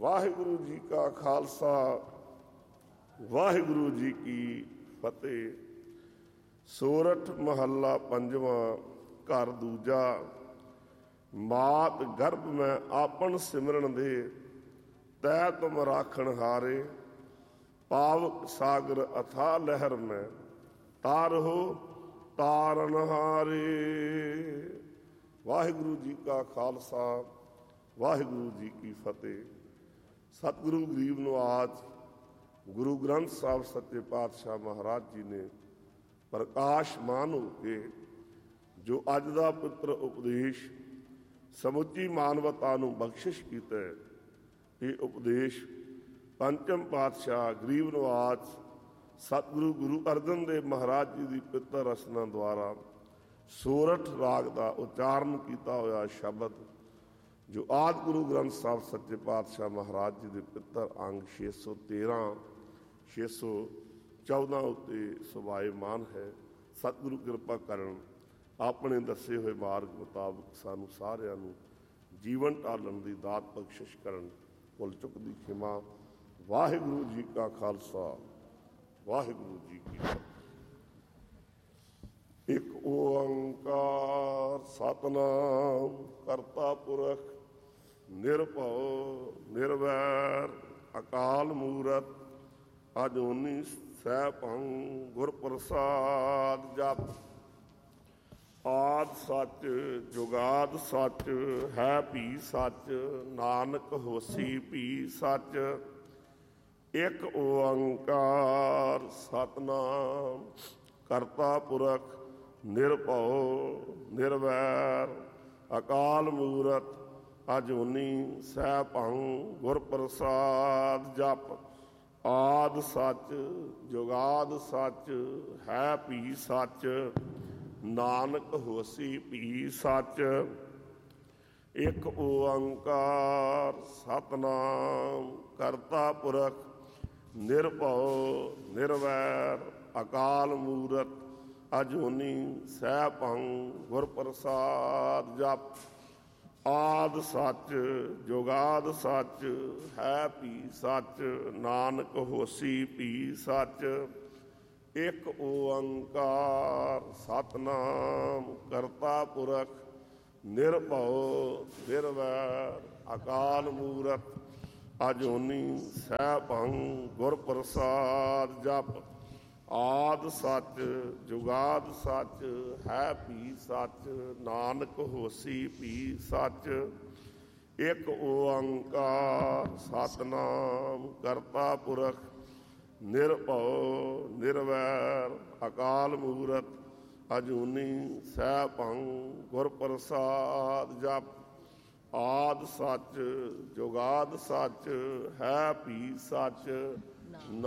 ਵਾਹਿਗੁਰੂ ਜੀ ਕਾ ਖਾਲਸਾ, ਵਾਹਿਗੁਰੂ ਜੀ ਕੀ ਫਤਿਹ। ਸੋਰਠ ਮਹੱਲਾ ਪੰਜਵਾਂ। ਘਰ ਦੂਜਾ। ਮਾਤ ਗਰਭ ਮੈਂ ਆਪਨ ਸਿਮਰਨ ਦੇ, ਤੈ ਤੁਮ ਰਾਖਣ ਹਾਰੇ। ਪਾਵਕ ਸਾਗਰ ਅਥਾ ਲਹਿਰ ਮੈਂ, ਤਾਰਹੁ ਤਾਰਨ ਹਾਰੇ। ਵਾਹਿਗੁਰੂ ਜੀ ਕਾ ਖਾਲਸਾ, ਵਾਹਿਗੁਰੂ ਜੀ ਕੀ ਫਤਿਹ। ਸਤਿਗੁਰੂ ਗਰੀਬ ਨਿਵਾਜ ਗੁਰੂ ਗ੍ਰੰਥ ਸਾਹਿਬ ਸੱਚੇ ਪਾਤਸ਼ਾਹ ਮਹਾਰਾਜ ਜੀ ਨੇ ਪ੍ਰਕਾਸ਼ਮਾਨ ਹੋ ਕੇ ਜੋ ਅੱਜ ਦਾ ਪਵਿੱਤਰ ਉਪਦੇਸ਼ ਸਮੁੱਚੀ ਮਾਨਵਤਾ ਨੂੰ ਬਖਸ਼ਿਸ਼ ਕੀਤਾ ਹੈ, ਇਹ ਉਪਦੇਸ਼ ਪੰਚਮ ਪਾਤਸ਼ਾਹ ਗਰੀਬ ਨਿਵਾਜ ਸਤਿਗੁਰੂ ਗੁਰੂ ਅਰਜਨ ਦੇਵ ਮਹਾਰਾਜ ਜੀ ਦੀ ਪਵਿੱਤਰ ਰਚਨਾ ਦੁਆਰਾ ਸੋਰਠ ਰਾਗ ਦਾ ਉਚਾਰਨ ਕੀਤਾ ਹੋਇਆ ਸ਼ਬਦ, ਜੋ ਆਦਿ ਗੁਰੂ ਗ੍ਰੰਥ ਸਾਹਿਬ ਸੱਚੇ ਪਾਤਸ਼ਾਹ ਮਹਾਰਾਜ ਜੀ ਦੇ ਪਵਿੱਤਰ ਅੰਗ 613 614 ਉੱਤੇ ਸੁਭਾਏਮਾਨ ਹੈ। ਸਤਿਗੁਰੂ ਕਿਰਪਾ ਕਰਨ, ਆਪਣੇ ਦੱਸੇ ਹੋਏ ਮਾਰਗ ਮੁਤਾਬਕ ਸਾਨੂੰ ਸਾਰਿਆਂ ਨੂੰ ਜੀਵਨ ਢਾਲਣ ਦੀ ਦਾਤ ਬਖਸ਼ਿਸ਼ ਕਰਨ। ਭੁੱਲ ਚੁੱਕ ਦੀ ਖਿਮਾ। ਵਾਹਿਗੁਰੂ ਜੀ ਕਾ ਖਾਲਸਾ, ਵਾਹਿਗੁਰੂ ਜੀ ਕੀ ਫਤਿਹ। ਇੱਕ ਓੰਕਾਰ ਸਤਿਨਾਮ ਕਰਤਾ ਪੁਰਖ ਨਿਰਭਉ ਨਿਰਵੈਰ ਅਕਾਲ ਮੂਰਤ ਅਜੂਨੀ ਸੈਭੰ ਗੁਰ ਪ੍ਰਸਾਦ। ਜਪ ਆਦਿ ਸੱਚ ਜੁਗਾਦ ਸੱਚ ਹੈ ਭੀ ਸੱਚ, ਨਾਨਕ ਹੋਸੀ ਭੀ ਸੱਚ। ਇੱਕ ਓੰਕਾਰ ਸਤਿਨਾਮ ਕਰਤਾ ਪੁਰਖ ਨਿਰਭਉ ਨਿਰਵੈਰ ਅਕਾਲ ਮੂਰਤ ਅਜੂਨੀ ਸੈਭੰ ਗੁਰ ਪ੍ਰਸਾਦ। ਜਪ ਆਦਿ ਸੱਚ ਜੁਗਾਦ ਸੱਚ ਹੈ ਭੀ ਸੱਚ, ਨਾਨਕ ਹੋਸੀ ਭੀ ਸੱਚ। ਇੱਕ ਓੰਕਾਰ ਸਤਿਨਾਮ ਕਰਤਾ ਪੁਰਖ ਨਿਰਭਉ ਨਿਰਵੈਰ ਅਕਾਲ ਮੂਰਤ ਅਜੂਨੀ ਸੈਭੰ ਗੁਰ ਪ੍ਰਸਾਦ। ਜਪ ਆਦਿ ਸੱਚ ਜੁਗਾਦ ਸੱਚ ਹੈ ਭੀ ਸੱਚ, ਨਾਨਕ ਹੋਸੀ ਭੀ ਸੱਚ। ਇੱਕ ਓੰਕਾਰ ਸਤਿਨਾਮ ਕਰਤਾ ਪੁਰਖ ਨਿਰਭਉ ਨਿਰਵੈਰ ਅਕਾਲ ਮੂਰਤ ਅਜੂਨੀ ਸੈਭੰ ਗੁਰ ਪ੍ਰਸਾਦ। ਜਪ ਆਦਿ ਸੱਚ ਜੁਗਾਦ ਸੱਚ ਹੈ ਭੀ ਸੱਚ, ਨਾਨਕ ਹੋਸੀ ਭੀ ਸੱਚ। ਇੱਕ ਓੰਕਾਰ ਸਤਿਨਾਮ ਕਰਤਾ ਪੁਰਖ ਨਿਰਭਉ ਨਿਰਵੈਰ ਅਕਾਲ ਮੂਰਤ ਅਜੂਨੀ ਸੈਭੰ ਗੁਰ ਪ੍ਰਸਾਦ। ਜਪ ਆਦਿ ਸੱਚ ਜੁਗਾਦ ਸੱਚ ਹੈ ਭੀ ਸੱਚ,